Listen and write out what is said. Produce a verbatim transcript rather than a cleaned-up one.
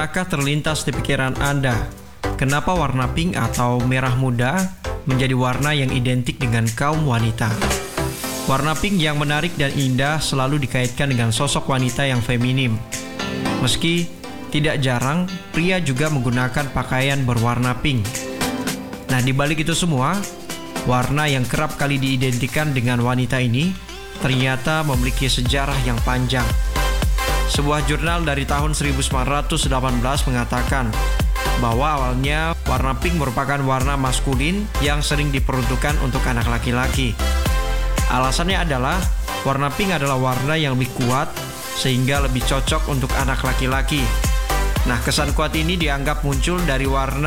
Pernahkah terlintas di pikiran Anda, kenapa warna pink atau merah muda menjadi warna yang identik dengan kaum wanita? Warna pink yang menarik dan indah selalu dikaitkan dengan sosok wanita yang feminim. Meski tidak jarang, pria juga menggunakan pakaian berwarna pink. Nah, di balik itu semua, warna yang kerap kali diidentikan dengan wanita ini ternyata memiliki sejarah yang panjang. Sebuah jurnal dari tahun seribu sembilan ratus delapan belas mengatakan bahwa awalnya warna pink merupakan warna maskulin yang sering diperuntukkan untuk anak laki-laki. Alasannya adalah warna pink adalah warna yang lebih kuat sehingga lebih cocok untuk anak laki-laki. Nah, kesan kuat ini dianggap muncul dari warna